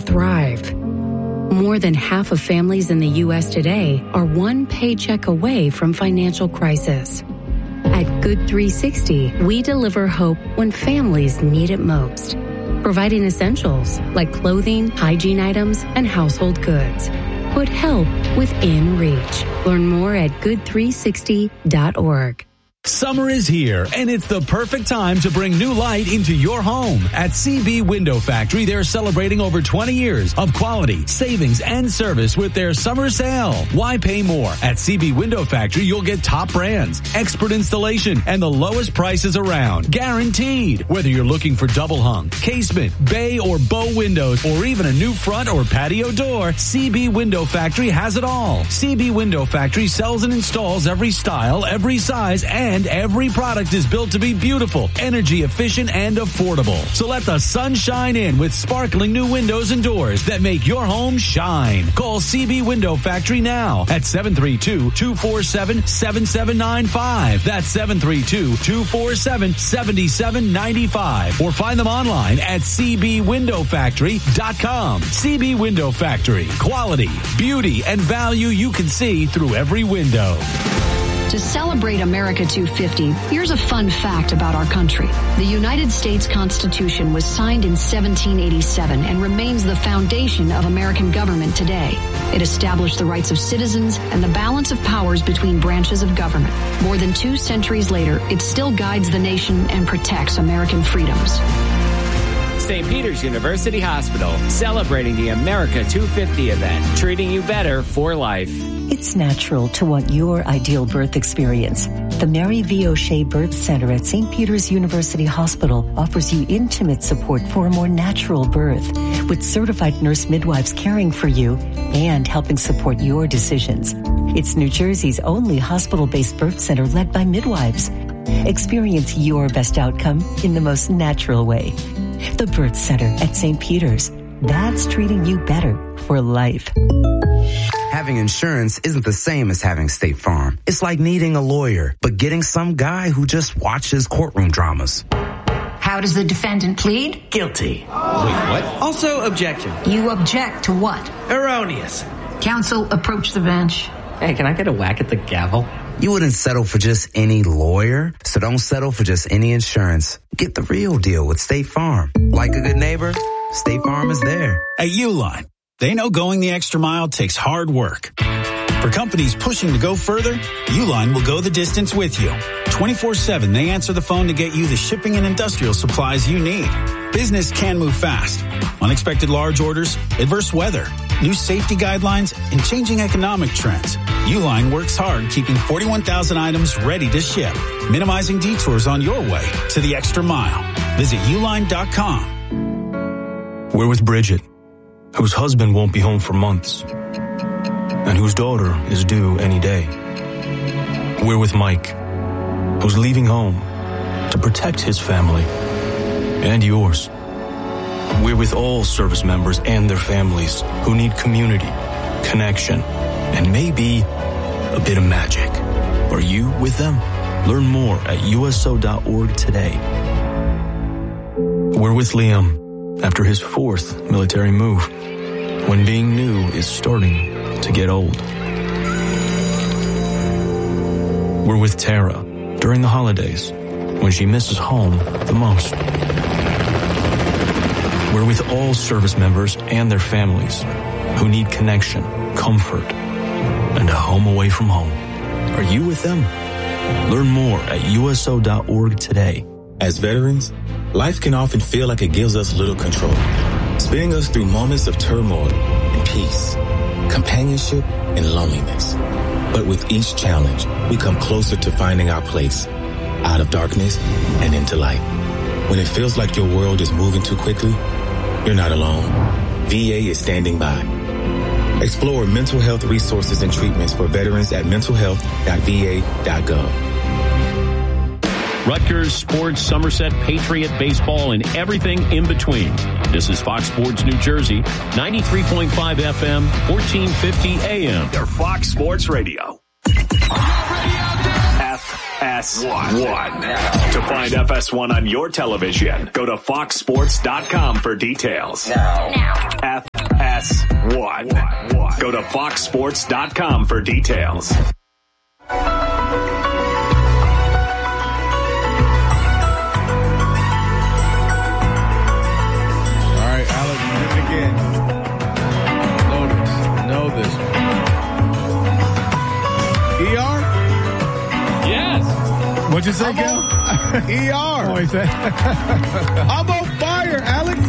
thrive. More than half of families in the U.S. today are one paycheck away from financial crisis. At Good 360, we deliver hope when families need it most, providing essentials like clothing, hygiene items, and household goods. Put help within reach. Learn more at good360.org. Summer is here, and it's the perfect time to bring new light into your home. At CB Window Factory, they're celebrating over 20 years of quality, savings, and service with their summer sale. Why pay more? At CB Window Factory, you'll get top brands, expert installation, and the lowest prices around. Guaranteed. Whether you're looking for double hung, casement, bay, or bow windows, or even a new front or patio door, CB Window Factory has it all. CB Window Factory sells and installs every style, every size, and every product is built to be beautiful, energy efficient, and affordable. So let the sun shine in with sparkling new windows and doors that make your home shine. Call CB Window Factory now at 732-247-7795. That's 732-247-7795. Or find them online at cbwindowfactory.com. CB Window Factory. Quality, beauty, and value you can see through every window. To celebrate America 250, here's a fun fact about our country. The United States Constitution was signed in 1787 and remains the foundation of American government today. It established the rights of citizens and the balance of powers between branches of government. More than 2 centuries later, it still guides the nation and protects American freedoms. St. Peter's University Hospital, celebrating the America 250 event, treating you better for life. It's natural to want your ideal birth experience. The Mary V. O'Shea Birth Center at St. Peter's University Hospital offers you intimate support for a more natural birth, with certified nurse midwives caring for you and helping support your decisions. It's New Jersey's only hospital-based birth center led by midwives. Experience your best outcome in the most natural way. The Birth Center at St. Peter's. That's treating you better for life. Having insurance isn't the same as having State Farm. It's like needing a lawyer, but getting some guy who just watches courtroom dramas. How does the defendant plead? Guilty. Wait, what? Also objection. You object to what? Erroneous. Counsel, approach the bench. Hey, can I get a whack at the gavel? You wouldn't settle for just any lawyer, so don't settle for just any insurance. Get the real deal with State Farm. Like a good neighbor, State Farm is there. At Uline, they know going the extra mile takes hard work. For companies pushing to go further, Uline will go the distance with you. 24/7, they answer the phone to get you the shipping and industrial supplies you need. Business can move fast. Unexpected large orders, adverse weather, new safety guidelines, and changing economic trends. Uline works hard keeping 41,000 items ready to ship, minimizing detours on your way to the extra mile. Visit uline.com. We're with Bridget, whose husband won't be home for months, and whose daughter is due any day. We're with Mike, who's leaving home to protect his family and yours. We're with all service members and their families who need community, connection, and maybe a bit of magic. Are you with them? Learn more at USO.org today. We're with Liam after his 4th military move, when being new is starting to get old. We're with Tara during the holidays, when she misses home the most. We're with all service members and their families who need connection, comfort, and a home away from home. Are you with them? Learn more at USO.org today. As veterans, life can often feel like it gives us little control, spinning us through moments of turmoil and peace, companionship and loneliness. But with each challenge, we come closer to finding our place, out of darkness and into light. When it feels like your world is moving too quickly, you're not alone. VA is standing by. Explore mental health resources and treatments for veterans at mentalhealth.va.gov. Rutgers, sports, Somerset, Patriot, baseball, and everything in between. This is Fox Sports New Jersey, 93.5 FM, 1450 AM. They're Fox Sports Radio. FS1. To find FS1 on your television, go to foxsports.com for details. Now. to foxsports.com for details. What'd you say, Kel? ER. Oh, he said. I'm on fire, Alex.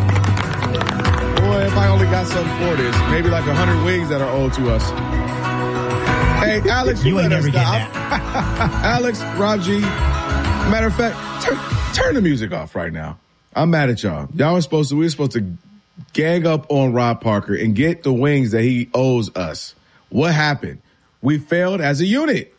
Boy, if I only got something for this, maybe like 100 wings that are owed to us. Hey, Alex, you ain't never get that. Alex, Rob G. Matter of fact, turn the music off right now. I'm mad at y'all. We were supposed to gang up on Rob Parker and get the wings that he owes us. What happened? We failed as a unit.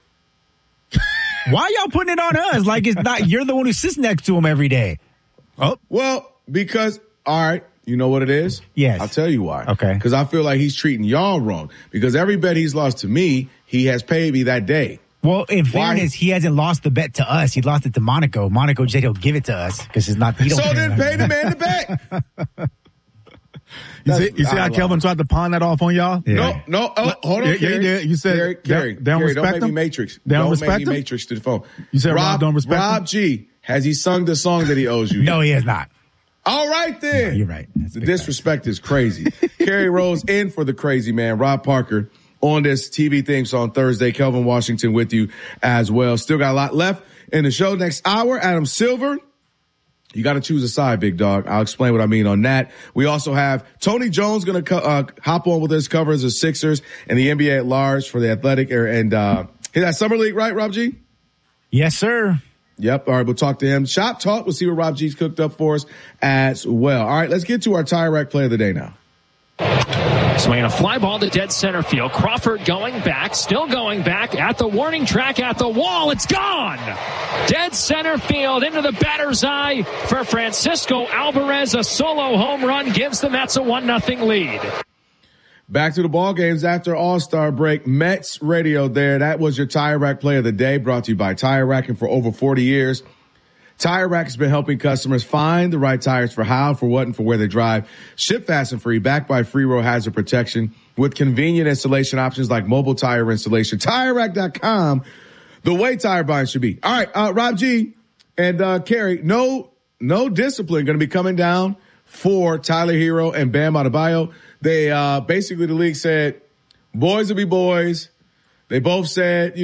Why y'all putting it on us? Like it's not, you're the one who sits next to him every day. Oh, well, because, all right, you know what it is? Yes. I'll tell you why. Okay. Because I feel like he's treating y'all wrong. Because every bet he's lost to me, he has paid me that day. Well, in fairness, he hasn't lost the bet to us. He lost it to Monaco. Monaco said he'll give it to us because it's not. He don't so then pay the man the bet. You see how Kelvin tried to pawn that off on y'all? Yeah. No. Oh, hold on, Gary. Yeah, you said Gary, don't make me Matrix. Don't make me Matrix to the phone. You said Rob don't respect Rob G, has he sung the song that he owes you? No, he has not. All right, then. No, you're right. The disrespect is crazy. Kerry Rose in for the crazy man, Rob Parker, on this TV theme song Thursday. Kelvin Washington with you as well. Still got a lot left in the show. Next hour, Adam Silver. You got to choose a side, big dog. I'll explain what I mean on that. We also have Tony Jones going to hop on with us, covers the Sixers and the NBA at large for the Athletic. And that Summer League, right, Rob G? Yes, sir. Yep. All right, we'll talk to him. Shop Talk. We'll see what Rob G's cooked up for us as well. All right, let's get to our Tire Rack play of the day now. Swinging a fly ball to dead center field. Crawford going back, still going back at the warning track, at the wall. It's gone. Dead center field into the batter's eye for Francisco Alvarez. A solo home run gives the Mets a 1-0 lead. Back to the ball games after All-Star break. Mets radio there. That was your Tire Rack play of the day, brought to you by Tire Rack. And for over 40 years, Tire Rack has been helping customers find the right tires for how, for what, and for where they drive. Ship fast and free, backed by free road hazard protection with convenient installation options like mobile tire installation. TireRack.com, the way tire buying should be. All right, Rob G and Kerry, no discipline going to be coming down for Tyler Hero and Bam Adebayo. They basically, the league said, boys will be boys. They both said,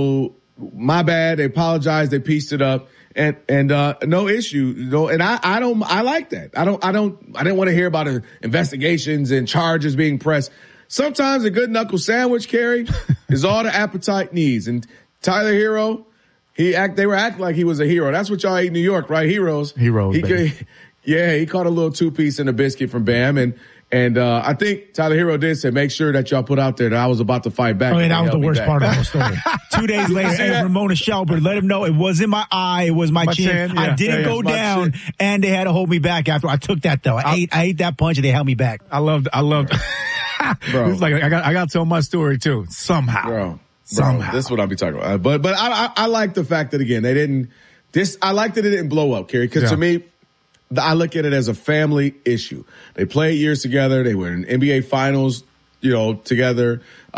my bad. They apologized. They pieced it up. And no issue, and I like that. I didn't want to hear about investigations and charges being pressed. Sometimes a good knuckle sandwich, Kerry, is all the appetite needs. And Tyler Hero, they were acting like he was a hero. That's what y'all eat in New York, right? Heroes. He caught a little 2-piece in a biscuit from Bam. And I think Tyler Hero did say, make sure that y'all put out there that I was about to fight back. Oh, yeah, that was the worst part of the whole story. 2 days later, as Ramona Shelburne let him know it wasn't my eye, it was my chin. I didn't go down, and they had to hold me back after I took that, though. I ate that punch, and they held me back. I loved Bro. It's like, I got to tell my story, too. Somehow. Somehow. This is what I'll be talking about. But I like the fact that, again, I like that it didn't blow up, Kerry, because to me, I look at it as a family issue. They played years together. They were in NBA finals, together.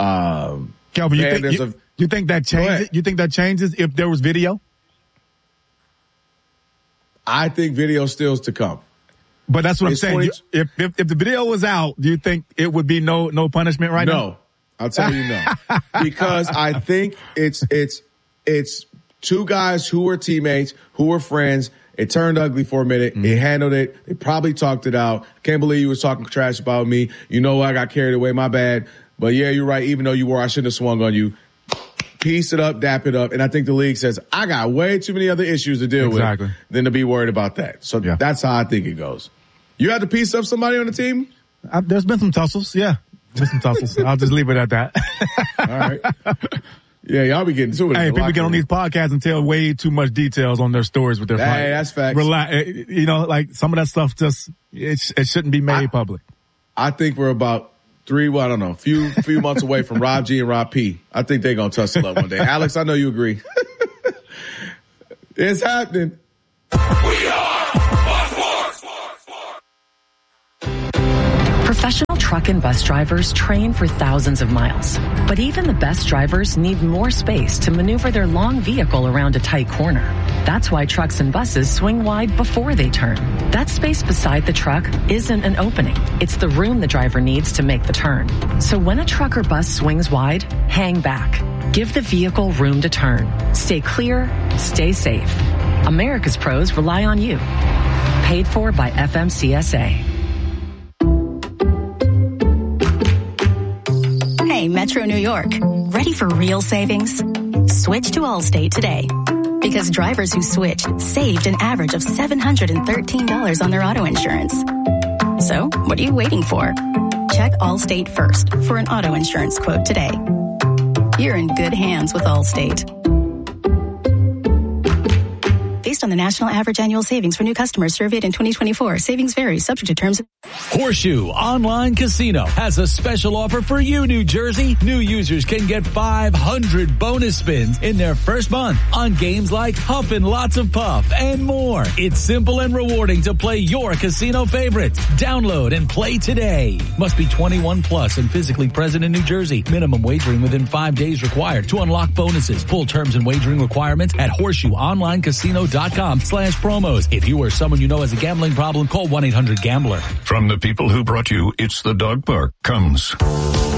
Kelvin, you think that changes? You think that changes if there was video? I think video still's to come. But that's what I'm saying. If the video was out, do you think it would be no punishment right now? No, I'll tell you no, because I think it's two guys who were teammates, who were friends. It turned ugly for a minute. Mm-hmm. They handled it. They probably talked it out. Can't believe you was talking trash about me. I got carried away. My bad. But yeah, you're right. Even though you were, I shouldn't have swung on you. Piece it up, dap it up. And I think the league says, I got way too many other issues to deal with than to be worried about that. So that's how I think it goes. You had to piece up somebody on the team? There's been some tussles. Yeah. Just some tussles. I'll just leave it at that. All right. Yeah, y'all be getting to it. Hey, people get on these podcasts and tell way too much details on their stories with their friends. Hey, that's facts. Relax. Like some of that stuff it shouldn't be made public. I think we're about few months away from Rob G and Rob P. I think they're going to tussle up one day. Alex, I know you agree. It's happening. We are Fox Sports. Professional truck and bus drivers train for thousands of miles, but even the best drivers need more space to maneuver their long vehicle around a tight corner. That's why trucks and buses swing wide before they turn. That space beside the truck isn't an opening. It's the room the driver needs to make the turn. So when a truck or bus swings wide, hang back. Give the vehicle room to turn. Stay clear, stay safe. America's pros rely on you. Paid for by FMCSA. Hey, Metro New York. Ready for real savings? Switch to Allstate today. Because drivers who switched saved an average of $713 on their auto insurance. So, what are you waiting for? Check Allstate first for an auto insurance quote today. You're in good hands with Allstate. Based on the national average annual savings for new customers surveyed in 2024, savings vary, subject to terms. Horseshoe Online Casino has a special offer for you, New Jersey. New users can get 500 bonus spins in their first month on games like Huffin' Lots of Puff and more. It's simple and rewarding to play your casino favorites. Download and play today. Must be 21 plus and physically present in New Jersey. Minimum wagering within 5 days required to unlock bonuses. Full terms and wagering requirements at horseshoeonlinecasino.com/promos. If you or someone you know has a gambling problem, call 1-800-GAMBLER. From the people who brought you It's the Dog Park comes